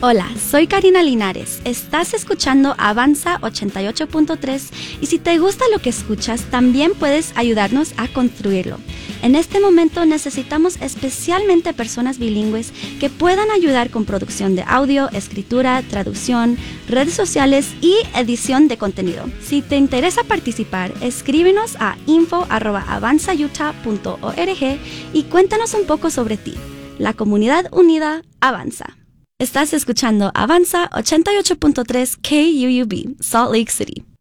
Hola, soy Karina Linares. Estás escuchando Avanza 88.3 y si te gusta lo que escuchas, también puedes ayudarnos a construirlo. En este momento necesitamos especialmente personas bilingües que puedan ayudar con producción de audio, escritura, traducción, redes sociales y edición de contenido. Si te interesa participar, escríbenos a info@avanzautah.org y cuéntanos un poco sobre ti. La comunidad unida avanza. Estás escuchando Avanza 88.3 KUUB, Salt Lake City.